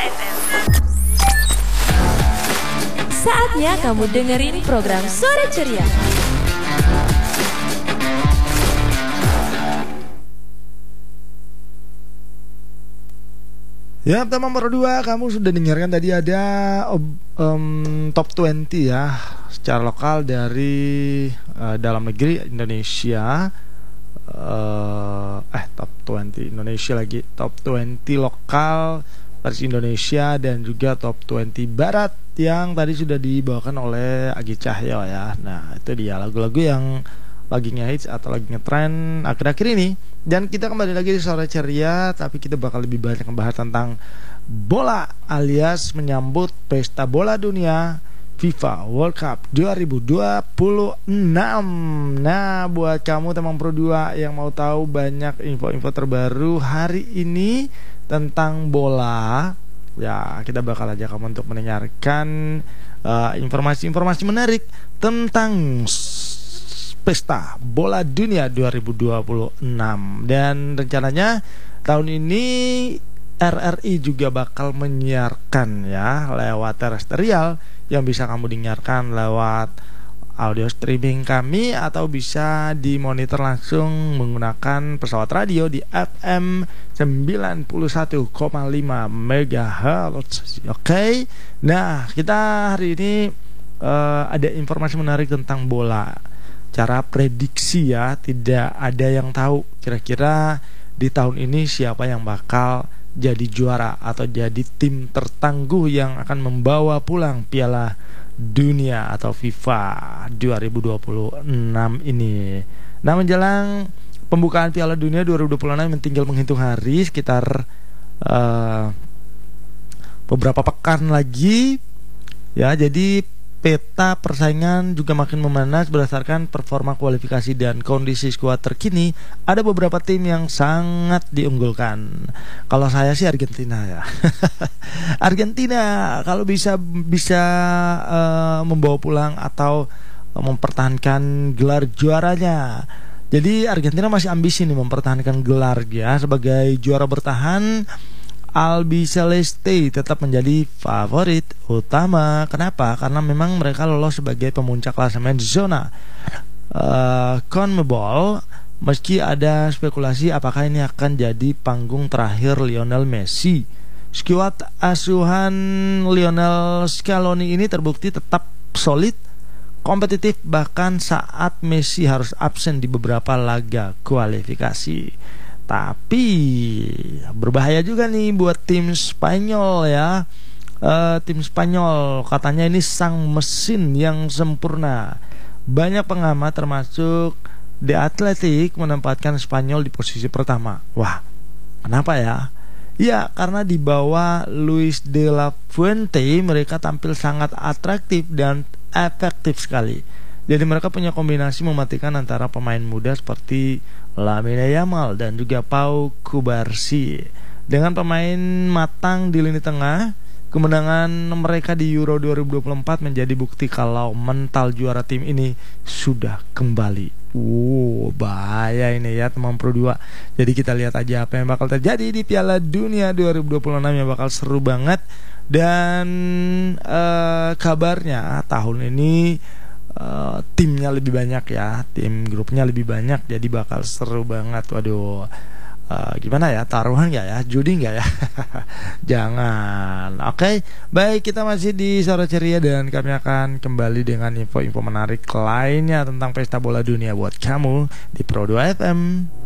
FM. Saatnya kamu dengerin program Sore Ceria. Ya, tema nomor 2 kamu sudah dengarkan tadi ada top 20 ya, secara lokal dari dalam negeri Indonesia. Top 20 Indonesia lagi, top 20 lokal versi Indonesia dan juga top 20 barat yang tadi sudah dibawakan oleh Agi Cahyo ya. Nah, itu dia lagu-lagu yang lagi nge-hits atau lagi ngetren akhir-akhir ini. Dan kita kembali lagi di Sore Ceria, tapi kita bakal lebih banyak membahas tentang bola alias menyambut pesta bola dunia FIFA World Cup 2026. Nah, buat kamu teman Pro 2 yang mau tahu banyak info-info terbaru hari ini tentang bola, ya kita bakal ajak kamu untuk mendengarkan informasi-informasi menarik tentang pesta bola dunia 2026. Dan rencananya tahun ini RRI juga bakal menyiarkan ya lewat terestrial yang bisa kamu dengarkan lewat audio streaming kami atau bisa dimonitor langsung menggunakan pesawat radio di FM 91,5 MHz. Oke. Nah, kita hari ini ada informasi menarik tentang bola. Cara prediksi ya, tidak ada yang tahu kira-kira di tahun ini siapa yang bakal jadi juara atau jadi tim tertangguh yang akan membawa pulang Piala Dunia atau FIFA 2026 ini. Nah, menjelang pembukaan Piala Dunia 2026 tinggal menghitung hari, sekitar beberapa pekan lagi ya. Jadi peta persaingan juga makin memanas berdasarkan performa kualifikasi dan kondisi skuad terkini. Ada beberapa tim yang sangat diunggulkan. Kalau saya sih Argentina ya. Argentina kalau bisa membawa pulang atau mempertahankan gelar juaranya. Jadi Argentina masih ambisi nih mempertahankan gelar ya sebagai juara bertahan. Albi Celeste tetap menjadi favorit utama. Kenapa? Karena memang mereka lolos sebagai pemuncak klasemen zona CONMEBOL. Meski ada spekulasi apakah ini akan jadi panggung terakhir Lionel Messi, skuad asuhan Lionel Scaloni ini terbukti tetap solid, kompetitif bahkan saat Messi harus absen di beberapa laga kualifikasi. Tapi berbahaya juga nih buat tim Spanyol ya. Tim Spanyol katanya ini sang mesin yang sempurna. Banyak pengamat termasuk The Athletic menempatkan Spanyol di posisi pertama. Wah, kenapa ya? Ya, karena di bawah Luis de la Fuente mereka tampil sangat atraktif dan efektif sekali. Jadi mereka punya kombinasi mematikan antara pemain muda seperti Lamine Yamal dan juga Pau Cubarsí. Dengan pemain matang di lini tengah, kemenangan mereka di Euro 2024 menjadi bukti kalau mental juara tim ini sudah kembali. Bahaya ini ya teman Pro 2. Jadi kita lihat aja apa yang bakal terjadi di Piala Dunia 2026 yang bakal seru banget. Dan kabarnya tahun ini timnya lebih banyak ya, tim grupnya lebih banyak, jadi bakal seru banget. Waduh, gimana ya, taruhan gak ya, judi gak ya? Jangan. Oke, baik, kita masih di Sore Ceria dan kami akan kembali dengan info-info menarik lainnya tentang pesta bola dunia buat kamu di Pro 2 FM.